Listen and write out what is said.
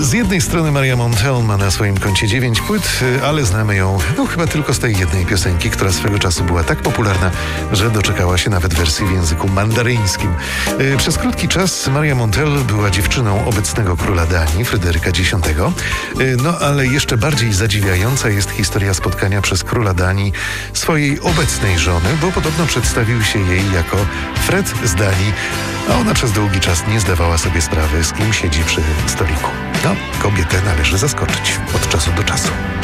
Z jednej strony Maria Montell ma na swoim koncie 9 płyt, ale znamy ją chyba tylko z tej jednej piosenki, która swego czasu była tak popularna, że doczekała się nawet wersji w języku mandaryńskim. Przez krótki czas Maria Montell była dziewczyną obecnego króla Danii, Fryderyka X. Ale jeszcze bardziej zadziwiająca jest historia spotkania przez króla Danii swojej obecnej żony, bo podobno przedstawił się jej jako Fred z Danii, a ona przez długi czas nie zdawała sobie sprawy, z kim siedzi przy stoliku. Kobietę należy zaskoczyć od czasu do czasu.